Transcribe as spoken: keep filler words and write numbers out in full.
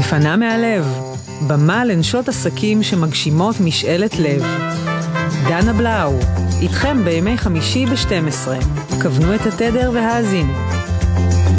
פנה מהלב, במה לנשות עסקים שמגשימות משאלת לב. דנה בלאו, איתכם בימי חמישי ב-שתים עשרה. כוונו את התדר והאזינו.